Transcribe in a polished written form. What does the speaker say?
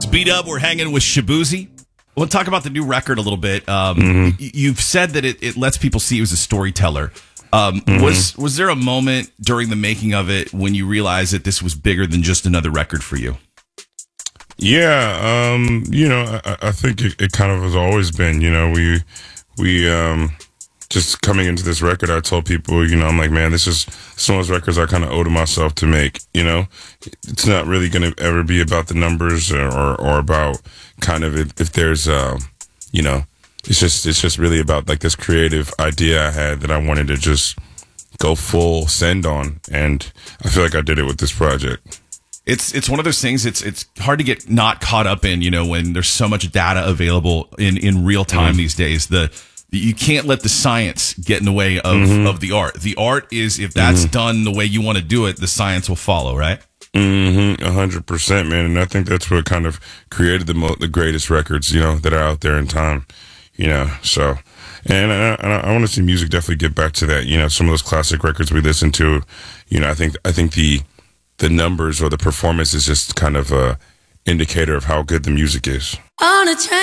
B-Dub. We're hanging with Shaboozey. We'll talk about the new record a little bit. You've said that it lets people see you as a storyteller. Was there a moment during the making of it when you realized that this was bigger than just another record for you? Yeah, I think it kind of has always been. We just coming into this record, I told people, I'm like, man, this is some of those records I kind of owe to myself to make. It's not really going to ever be about the numbers or about kind of if there's, it's just really about like this creative idea I had that I wanted to just go full send on, and I feel like I did it with this project. It's one of those things. It's hard to get not caught up in, when there's so much data available in real time these days. You can't let the science get in the way of the art. The art is, if that's done the way you want to do it, the science will follow, right? 100%, man. And I think that's what kind of created the greatest records, that are out there in time, so. And I want to see music definitely get back to that. Some of those classic records we listen to, I think the numbers or the performance is just kind of a indicator of how good the music is.